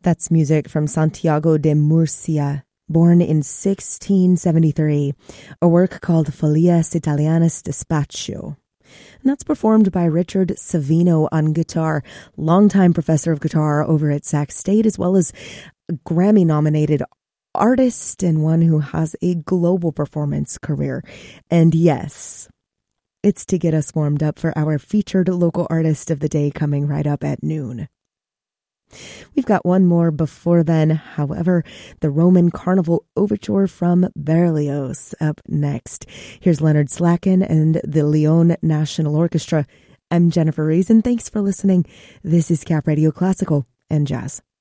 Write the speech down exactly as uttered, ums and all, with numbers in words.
That's music from Santiago de Murcia, born in sixteen seventy-three, a work called Folies Italianas Despacio. And that's performed by Richard Savino on guitar, longtime professor of guitar over at Sac State, as well as a Grammy-nominated artist and one who has a global performance career. And yes, it's to get us warmed up for our featured local artist of the day coming right up at noon. We've got one more before then, however, the Roman Carnival Overture from Berlioz up next. Here's Leonard Slacken and the Lyon National Orchestra. I'm Jennifer Reason. Thanks for listening. This is Cap Radio Classical and Jazz.